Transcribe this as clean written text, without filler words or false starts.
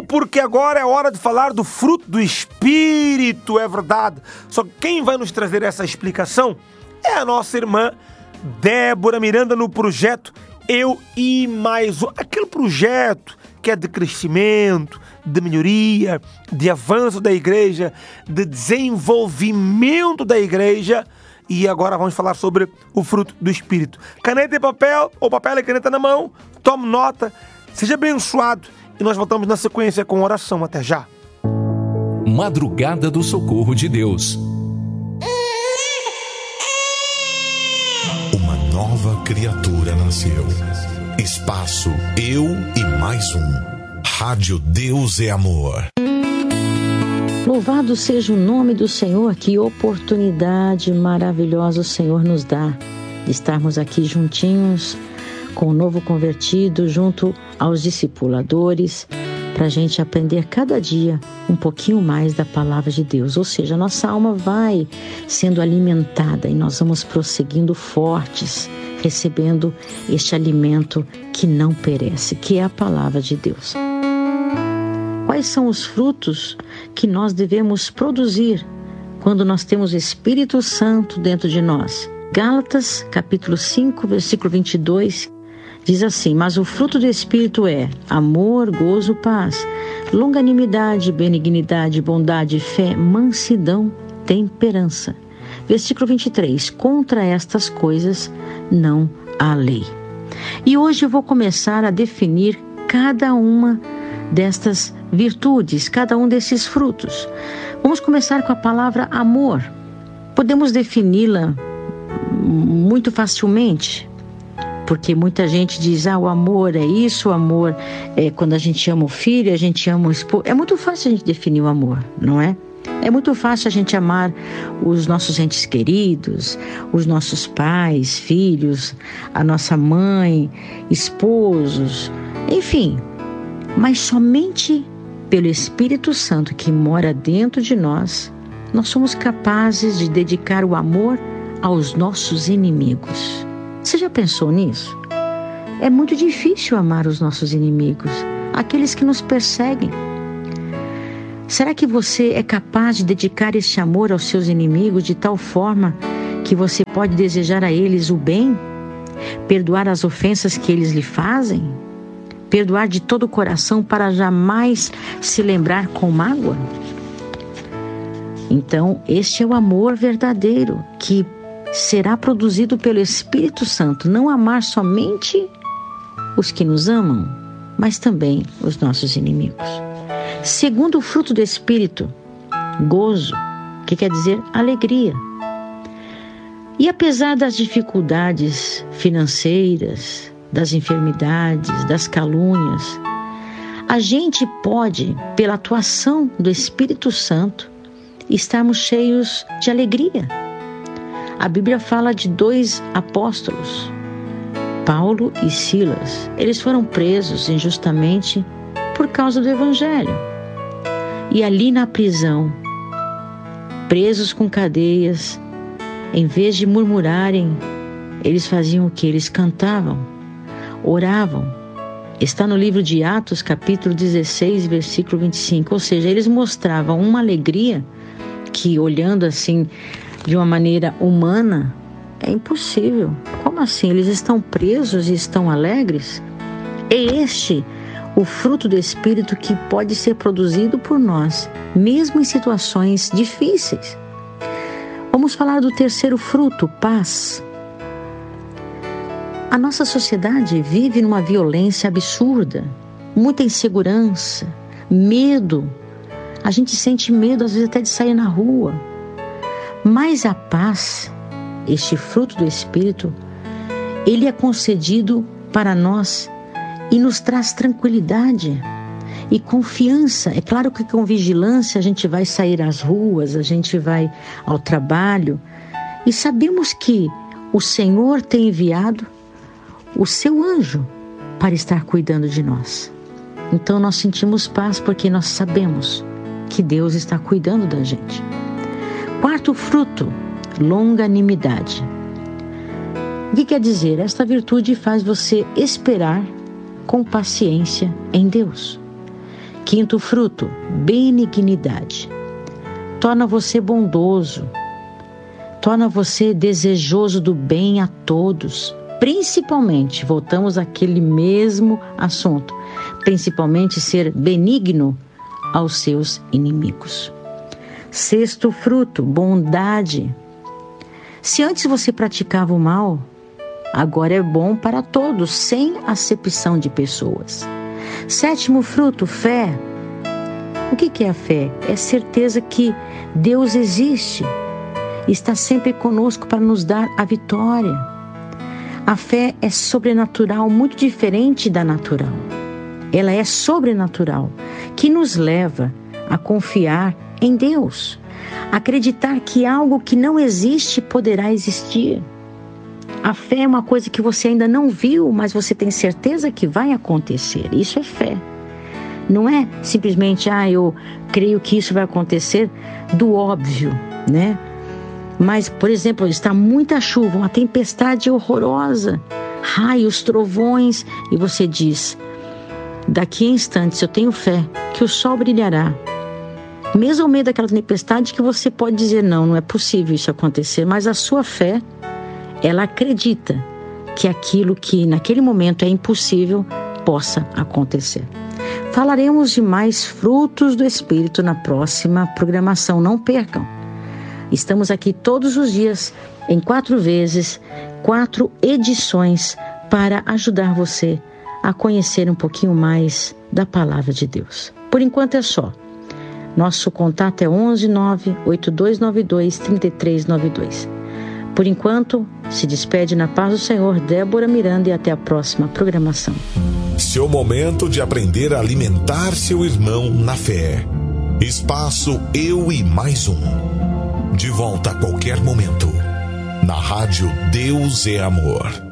Vamos, porque agora é hora de falar do fruto do Espírito, é verdade. Só que quem vai nos trazer essa explicação é a nossa irmã Débora Miranda no projeto Eu e Mais Um. Aquele projeto que é de crescimento, de melhoria, de avanço da igreja, de desenvolvimento da igreja. E agora vamos falar sobre o fruto do Espírito. Caneta e papel, ou papel e caneta na mão, tome nota, seja abençoado. E nós voltamos na sequência com oração. Até já. Madrugada do Socorro de Deus. Uma nova criatura nasceu. Espaço Eu e Mais Um. Rádio Deus é Amor. Louvado seja o nome do Senhor. Que oportunidade maravilhosa o Senhor nos dá de estarmos aqui juntinhos com o novo convertido, junto aos discipuladores, para a gente aprender cada dia um pouquinho mais da palavra de Deus. Ou seja, a nossa alma vai sendo alimentada e nós vamos prosseguindo fortes, recebendo este alimento que não perece, que é a palavra de Deus. Quais são os frutos que nós devemos produzir quando nós temos o Espírito Santo dentro de nós? Gálatas, capítulo 5, versículo 22, diz assim: mas o fruto do Espírito é amor, gozo, paz, longanimidade, benignidade, bondade, fé, mansidão, temperança. Versículo 23, contra estas coisas não há lei. E hoje eu vou começar a definir cada uma destas virtudes, cada um desses frutos. Vamos começar com a palavra amor. Podemos defini-la muito facilmente, porque muita gente diz, o amor é isso, o amor é quando a gente ama o filho, a gente ama o esposo. É muito fácil a gente definir o amor, não é? É muito fácil a gente amar os nossos entes queridos, os nossos pais, filhos, a nossa mãe, esposos, enfim. Mas somente pelo Espírito Santo que mora dentro de nós, nós somos capazes de dedicar o amor aos nossos inimigos. Você já pensou nisso? É muito difícil amar os nossos inimigos, aqueles que nos perseguem. Será que você é capaz de dedicar esse amor aos seus inimigos de tal forma que você pode desejar a eles o bem? Perdoar as ofensas que eles lhe fazem? Perdoar de todo o coração para jamais se lembrar com mágoa? Então, este é o amor verdadeiro que será produzido pelo Espírito Santo. Não amar somente os que nos amam, mas também os nossos inimigos. Segundo o fruto do Espírito, gozo, que quer dizer alegria. E apesar das dificuldades financeiras, das enfermidades, das calúnias, a gente pode, pela atuação do Espírito Santo, estarmos cheios de alegria. A Bíblia fala de 2 apóstolos, Paulo e Silas. Eles foram presos injustamente por causa do Evangelho. E ali na prisão, presos com cadeias, em vez de murmurarem, eles faziam o que? Eles cantavam, oravam. Está no livro de Atos, capítulo 16, versículo 25. Ou seja, eles mostravam uma alegria que, olhando assim de uma maneira humana, é impossível. Como assim? Eles estão presos e estão alegres? É este o fruto do Espírito que pode ser produzido por nós, mesmo em situações difíceis. Vamos falar do terceiro fruto, paz. A nossa sociedade vive numa violência absurda, muita insegurança, medo. A gente sente medo, às vezes, até de sair na rua. Mas a paz, este fruto do Espírito, ele é concedido para nós e nos traz tranquilidade e confiança. É claro que com vigilância a gente vai sair às ruas, a gente vai ao trabalho e sabemos que o Senhor tem enviado o seu anjo para estar cuidando de nós. Então nós sentimos paz porque nós sabemos que Deus está cuidando da gente. Quarto fruto, longanimidade. O que quer dizer? Esta virtude faz você esperar com paciência em Deus. Quinto fruto, benignidade. Torna você bondoso, torna você desejoso do bem a todos. Principalmente, voltamos àquele mesmo assunto, principalmente ser benigno aos seus inimigos. Sexto fruto, bondade. Se antes você praticava o mal, agora é bom para todos, sem acepção de pessoas. Sétimo fruto, fé. O que é a fé? É certeza que Deus existe, está sempre conosco para nos dar a vitória. A fé é sobrenatural, muito diferente da natural. Ela é sobrenatural, que nos leva a confiar em Deus, acreditar que algo que não existe poderá existir. A fé é uma coisa que você ainda não viu, mas você tem certeza que vai acontecer. Isso é fé. Não é simplesmente, eu creio que isso vai acontecer do óbvio, né? Mas, por exemplo, está muita chuva, uma tempestade horrorosa, raios, trovões, e você diz, daqui a instantes eu tenho fé que o sol brilhará. Mesmo ao meio daquela tempestade que você pode dizer, não é possível isso acontecer, mas a sua fé, ela acredita que aquilo que naquele momento é impossível possa acontecer. Falaremos de mais frutos do Espírito na próxima programação, não percam. Estamos aqui todos os dias, em 4 vezes, 4 edições, para ajudar você a conhecer um pouquinho mais da Palavra de Deus. Por enquanto é só. Nosso contato é 11 98292 3392. Por enquanto, se despede na paz do Senhor, Débora Miranda, e até a próxima programação. Seu momento de aprender a alimentar seu irmão na fé. Espaço Eu e Mais Um. De volta a qualquer momento. Na Rádio Deus é Amor.